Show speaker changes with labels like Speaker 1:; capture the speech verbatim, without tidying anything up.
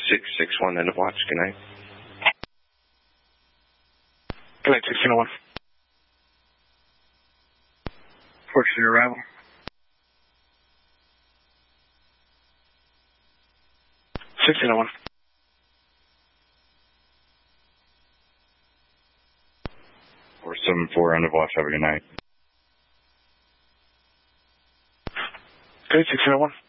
Speaker 1: six six one, end of watch. Good night.
Speaker 2: Good night, sixteen oh one.
Speaker 3: Fortunate arrival.
Speaker 2: sixteen oh one.
Speaker 1: four seven four, end of watch. Have a good night.
Speaker 2: Good night, sixteen oh one.